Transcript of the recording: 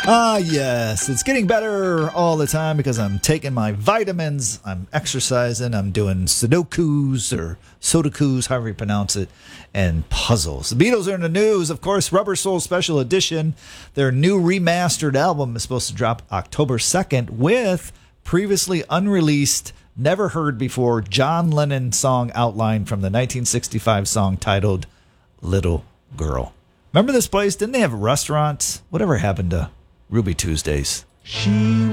Ah, yes. It's getting better all the time because I'm taking my vitamins, I'm exercising, I'm doing sudokus or sodokus, however you pronounce it, and puzzles. The Beatles are in the news. Of course, Rubber Soul Special Edition. Their new remastered album is supposed to drop October 2nd with previously unreleased, never heard before John Lennon song outline from the 1965 song titled Little Girl. Remember this place? Didn't they have restaurants? Whatever happened to Ruby Tuesdays? She